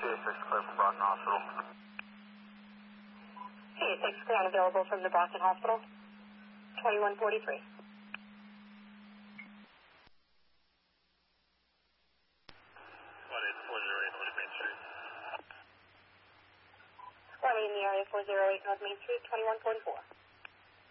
CA6 clear from Brockton Hospital. CA6 clear unavailable from the Brockton Hospital. 2143. Squally in the area 408 North Main Street, 2144.